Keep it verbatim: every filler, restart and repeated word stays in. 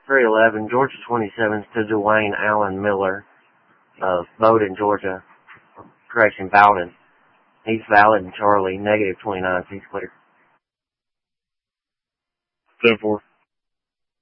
three eleven, Georgia twenty-seven to Dwayne Allen Miller of Bowden, Georgia. Correction, Bowden. He's valid, and Charlie, negative twenty-nine, he's clear. ten four.